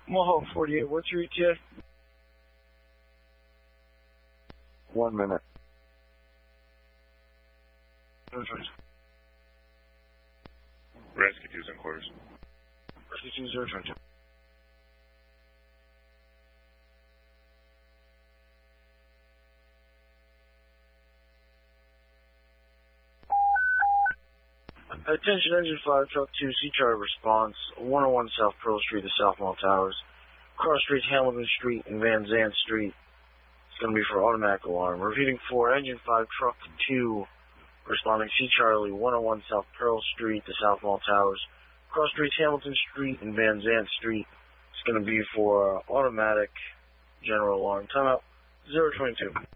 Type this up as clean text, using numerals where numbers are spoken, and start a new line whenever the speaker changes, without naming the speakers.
Mohawk 48, what's your ETA?
1 minute.
Rescue 2's in quarters.
Rescue 2, 022. Attention Engine 5, Truck 2, C Charlie response, 101 South Pearl Street, the South Mall Towers. Cross Streets, Hamilton Street and Van Zandt Street. It's going to be for automatic alarm. Repeating for Engine 5, Truck 2, responding C Charlie, 101 South Pearl Street, the South Mall Towers. Cross Streets, Hamilton Street and Van Zandt Street. It's going to be for automatic general alarm. Timeout 022.